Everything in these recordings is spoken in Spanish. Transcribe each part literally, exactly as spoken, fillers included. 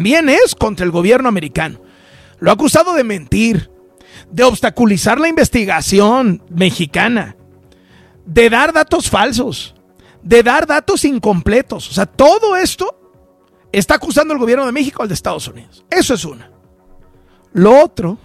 también es contra el gobierno americano. Lo ha acusado de mentir, de obstaculizar la investigación mexicana, de dar datos falsos, de dar datos incompletos. O sea, todo esto está acusando el gobierno de México al de Estados Unidos. Eso es una. Lo otro,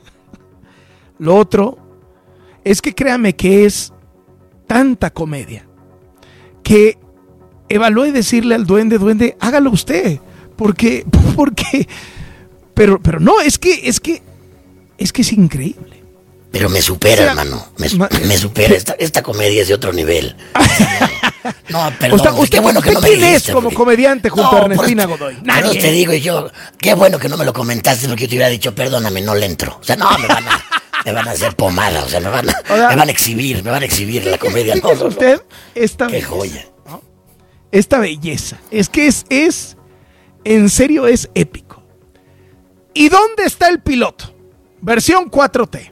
lo otro es que créame que es tanta comedia que evalúe decirle al duende, duende, hágalo usted, porque, porque, pero, pero no, es que, es que, es que es increíble. Pero me supera, o sea, hermano, me, ma- me supera, esta, esta comedia es de otro nivel. No, perdón, usted, usted, qué bueno que no me ¿quién dijiste, es como porque... comediante junto no, a Ernestina por, Godoy? Nadie. Pero te digo yo, qué bueno que no me lo comentaste, porque yo te hubiera dicho, perdóname, no le entro. O sea, no, me van a, me van a hacer pomada, o sea, me van a, o sea, me van a exhibir, me van a exhibir la comedia. No, no, usted, no. esta qué belleza, joya. ¿no? Esta belleza, es que es, es, en serio es épico. ¿Y dónde está el piloto? Versión cuatro T.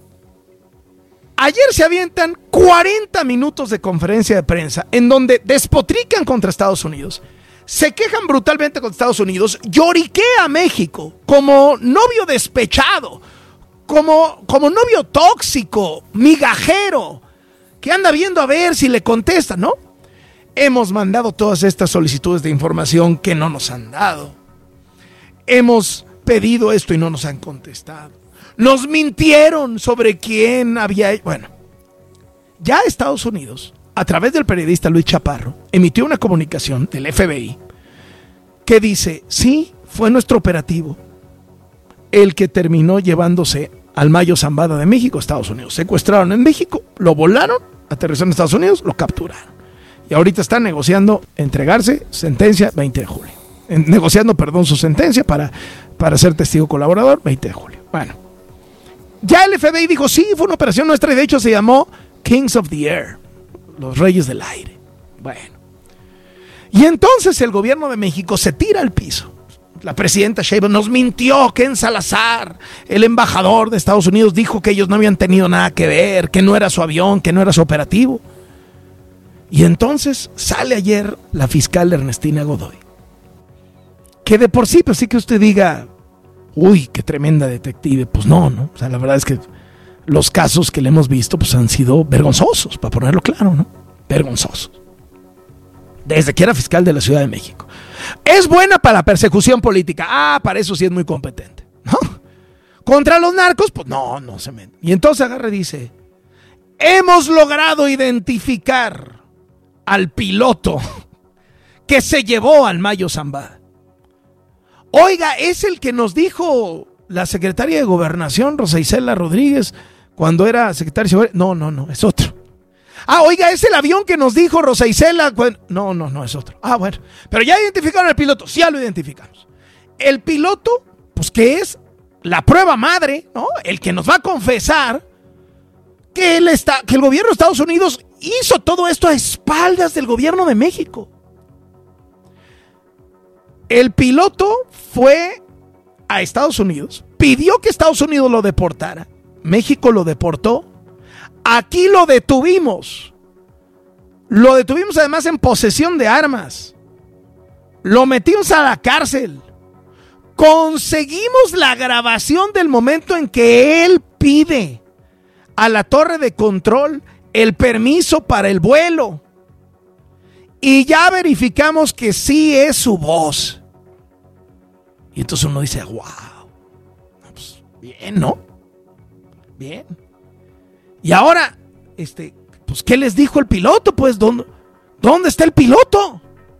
Ayer se avientan cuarenta minutos de conferencia de prensa en donde despotrican contra Estados Unidos, se quejan brutalmente contra Estados Unidos, lloriquea a México como novio despechado, como, como novio tóxico, migajero, que anda viendo a ver si le contesta, ¿no? Hemos mandado todas estas solicitudes de información que no nos han dado. Hemos pedido esto y no nos han contestado. Nos mintieron sobre quién había... Bueno, ya Estados Unidos, a través del periodista Luis Chaparro, emitió una comunicación del F B I que dice, sí, fue nuestro operativo el que terminó llevándose al Mayo Zambada de México a Estados Unidos. Secuestraron en México, lo volaron, aterrizaron en Estados Unidos, lo capturaron. Y ahorita están negociando entregarse, sentencia veinte de julio. En, negociando, perdón, su sentencia para, para ser testigo colaborador veinte de julio. Bueno. Ya el F B I dijo, sí, fue una operación nuestra y de hecho se llamó Kings of the Air, los reyes del aire. Bueno. Y entonces el gobierno de México se tira al piso. La presidenta Sheinbaum nos mintió que en Salazar, el embajador de Estados Unidos, dijo que ellos no habían tenido nada que ver, que no era su avión, que no era su operativo. Y entonces sale ayer la fiscal Ernestina Godoy, que de por sí, pues sí que usted diga... Uy, qué tremenda detective. Pues no, ¿no? O sea, la verdad es que los casos que le hemos visto pues han sido vergonzosos, para ponerlo claro, ¿no? Vergonzosos. Desde que era fiscal de la Ciudad de México. Es buena para la persecución política. Ah, para eso sí es muy competente, ¿no? Contra los narcos, pues no, no se mete. Y entonces agarra y dice, hemos logrado identificar al piloto que se llevó al Mayo Zambada. Oiga, es el que nos dijo la secretaria de Gobernación, Rosa Isela Rodríguez, cuando era secretaria de Seguridad. No, no, no, es otro. Ah, oiga, es el avión que nos dijo Rosa Isela. Cuando... No, no, no, es otro. Ah, bueno. Pero ya identificaron al piloto. Sí, ya lo identificamos. El piloto, pues que es la prueba madre, ¿no? El que nos va a confesar que, él está, que el gobierno de Estados Unidos hizo todo esto a espaldas del gobierno de México. El piloto fue a Estados Unidos, pidió que Estados Unidos lo deportara, México lo deportó, aquí lo detuvimos, lo detuvimos además en posesión de armas, lo metimos a la cárcel, conseguimos la grabación del momento en que él pide a la torre de control el permiso para el vuelo. Y ya verificamos que sí es su voz. Y entonces uno dice, wow. Pues bien, ¿no? Bien. Y ahora, este, pues, ¿qué les dijo el piloto? Pues, ¿dónde, ¿dónde está el piloto?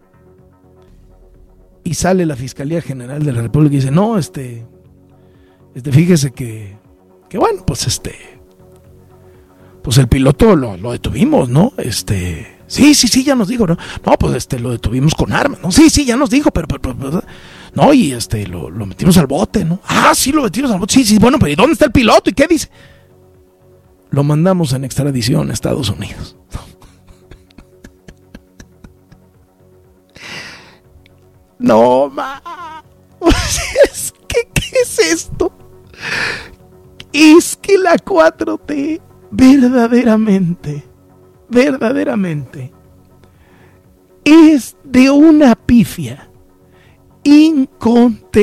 Y sale la Fiscalía General de la República y dice, no, este, este, fíjese que, que bueno, pues este, pues el piloto lo, lo detuvimos, ¿no? Este... Sí, sí, sí, ya nos dijo, ¿no? No, pues este, lo detuvimos con armas, ¿no? Sí, sí, ya nos dijo, pero, pero, pero, pero no, y este, lo, lo metimos al bote, ¿no? Ah, sí, lo metimos al bote, sí, sí, bueno, pero ¿y dónde está el piloto? ¿Y qué dice? Lo mandamos en extradición a Estados Unidos. No, ma. ¿Qué, ¿Qué es esto? Es que la cuatro T verdaderamente... verdaderamente es de una pifia incontenible.